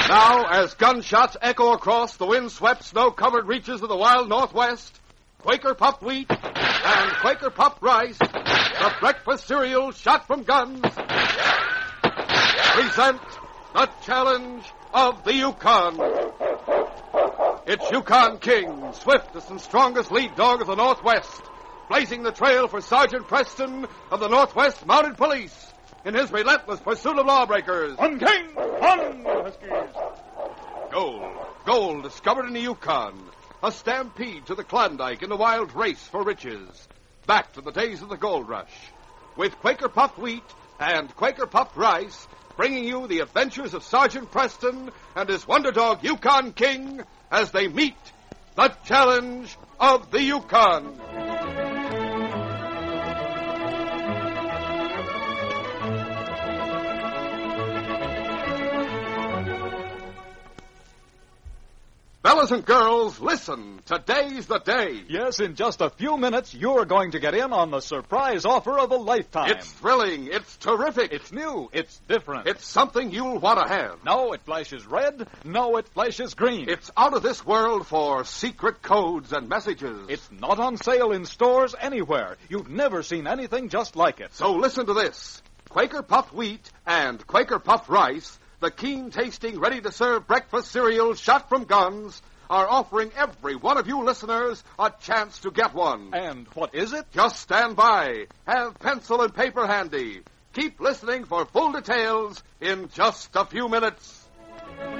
Now, as gunshots echo across the wind-swept, snow-covered reaches of the wild Northwest, Quaker Puffed Wheat and Quaker Puffed Rice, the breakfast cereal shot from guns, present the challenge of the Yukon. It's Yukon King, swiftest and strongest lead dog of the Northwest, blazing the trail for Sergeant Preston of the Northwest Mounted Police in his relentless pursuit of lawbreakers. On, King! On, Huskies! Gold discovered in the Yukon. A stampede to the Klondike in the wild race for riches. Back to the days of the gold rush. With Quaker Puffed Wheat and Quaker Puffed Rice, bringing you the adventures of Sergeant Preston and his wonder dog Yukon King as they meet the challenge of the Yukon. Fellas and girls, listen. Today's the day. Yes, in just a few minutes, you're going to get in on the surprise offer of a lifetime. It's thrilling. It's terrific. It's new. It's different. It's something you'll want to have. No, it flashes red. No, it flashes green. It's out of this world for secret codes and messages. It's not on sale in stores anywhere. You've never seen anything just like it. So listen to this. Quaker Puffed Wheat and Quaker Puffed Rice, the keen-tasting, ready-to-serve breakfast cereals shot from guns, are offering every one of you listeners a chance to get one. And what is it? Just stand by. Have pencil and paper handy. Keep listening for full details in just a few minutes.